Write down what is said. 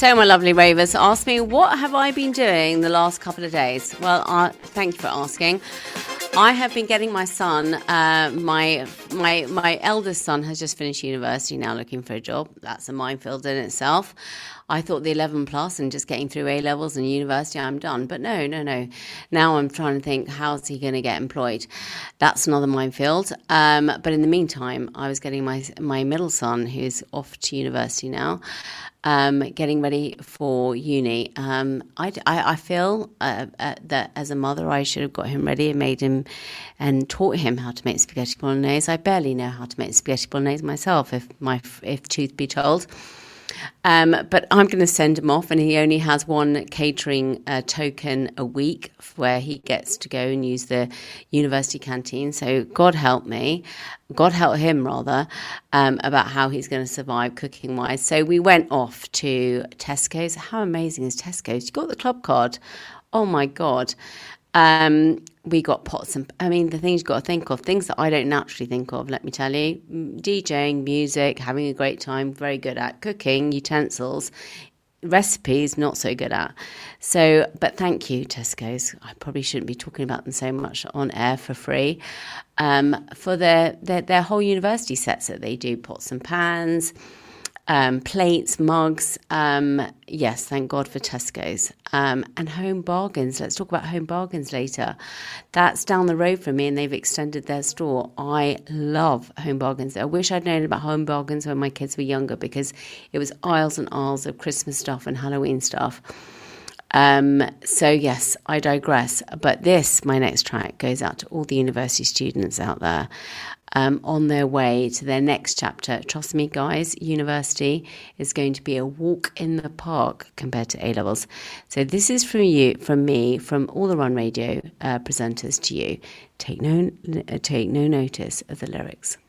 So, my lovely ravers, ask me, what have I been doing the last couple of days? Well, thank you for asking. I have been getting my son, my eldest son has just finished university now, looking for a job. That's a minefield in itself. I thought the 11 plus and just getting through A-levels and university, I'm done. But no. Now I'm trying to think, how's he going to get employed? That's another minefield. But in the meantime, I was getting my middle son, who's off to university now, getting ready for uni. I feel that as a mother, I should have got him ready and made him and taught him how to make spaghetti bolognese. I barely know how to make spaghetti bolognese myself, if truth be told. But I'm going to send him off, and he only has one catering token a week where he gets to go and use the university canteen. So God help him rather, about how he's going to survive cooking wise. So we went off to Tesco's. How amazing is Tesco's? You got the club card. Oh my God. We got pots and, the things you've got to think of, things that I don't naturally think of, let me tell you. DJing, music, having a great time, very good at. Cooking, utensils, recipes, not so good at. So, but thank you, Tesco's. I probably shouldn't be talking about them so much on air for free. For their whole university sets that they do, pots and pans, plates, mugs. Yes, thank God for Tesco's. And Home Bargains. Let's talk about Home Bargains later. That's down the road from me, and they've extended their store. I love Home Bargains. I wish I'd known about Home Bargains when my kids were younger, because it was aisles and aisles of Christmas stuff and Halloween stuff. So yes, I digress. But my next track goes out to all the university students out there, on their way to their next chapter. Trust me, guys, university is going to be a walk in the park compared to A-levels. So this is from me, from all the Run Radio presenters to you. Take no notice of the lyrics.